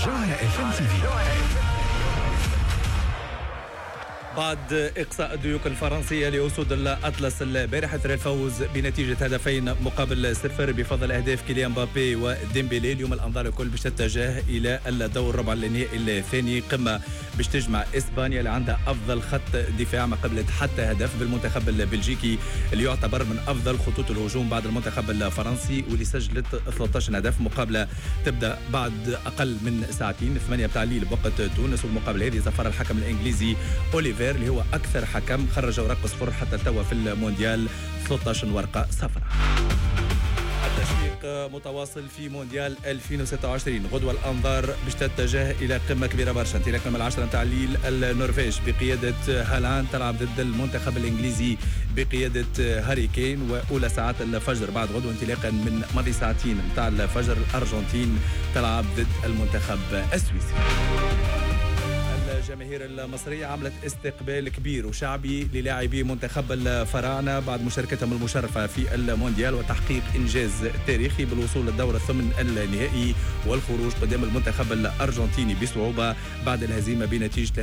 جوهرة FM TV. بعد إقصاء الديوك الفرنسية لأسود الأطلس البارحة الفوز بنتيجة هدفين مقابل 0 بفضل أهداف كيليان مبابي وديمبيلي. اليوم الأنظار الكل باش تتجه إلى الدور ربع النهائي الثاني، قمة باش تجمع إسبانيا اللي عندها أفضل خط دفاع ما قبلت حتى هدف بالمنتخب البلجيكي اللي يعتبر من أفضل خطوط الهجوم بعد المنتخب الفرنسي واللي سجلت 13 هدف. مقابلة تبدأ بعد أقل من ساعتين 8 بتاع الليل بوقت تونس، والمقابلة هذه زفر الحكم الإنجليزي أوليفير اللي هو أكثر حكم خرج ورق صفر حتى توا في المونديال، 13 ورقة صفراء. التشويق متواصل في مونديال 2026. غدوة الأنظار باش تتجه إلى قمة كبيرة برشا، انطلاقا من 10 متاع الليل النرويج بقيادة هالاند تلعب ضد المنتخب الإنجليزي بقيادة هاري كين، وأولى ساعات الفجر بعد غدوة انطلاقا من ماضي ساعتين متاع الفجر الأرجنتين تلعب ضد المنتخب السويسري. الجماهير المصرية عملت استقبال كبير وشعبي للاعبي منتخب الفراعنة بعد مشاركتهم المشرفة في المونديال وتحقيق إنجاز تاريخي بالوصول للدور الثمن النهائي والخروج قدام المنتخب الأرجنتيني بصعوبة بعد الهزيمة بنتيجة